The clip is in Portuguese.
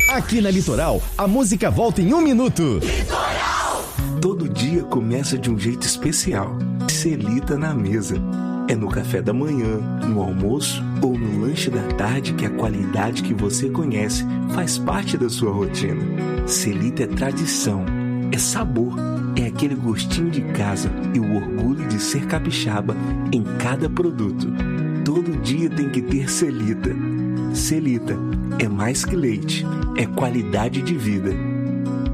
Aqui na Litoral, a música volta em 1 minuto. Litoral! Todo dia começa de um jeito especial. Celita na mesa. É no café da manhã, no almoço ou no lanche da tarde que a qualidade que você conhece faz parte da sua rotina. Celita é tradição, é sabor, é aquele gostinho de casa e o orgulho de ser capixaba em cada produto. Todo dia tem que ter Celita. Celita é mais que leite, é qualidade de vida.